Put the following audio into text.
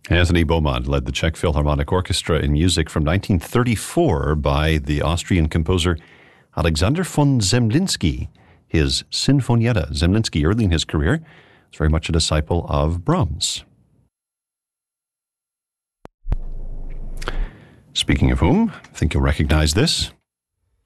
Anthony Beaumont led the Czech Philharmonic Orchestra in music from 1934 by the Austrian composer Alexander von Zemlinsky. His Sinfonietta. Zemlinsky, early in his career, was very much a disciple of Brahms. Speaking of whom, I think you'll recognize this.